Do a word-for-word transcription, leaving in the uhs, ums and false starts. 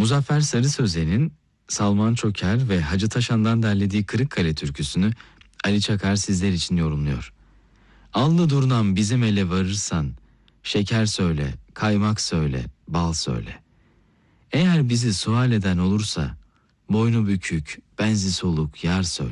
Muzaffer Sarı Sözen'in Salman Çoker ve Hacı Taşan'dan derlediği Kırıkkale türküsünü Ali Çakar sizler için yorumluyor. Allı durnam bizim ele varırsan, şeker söyle, kaymak söyle, bal söyle. Eğer bizi sual eden olursa, boynu bükük, benzi soluk yar söyle.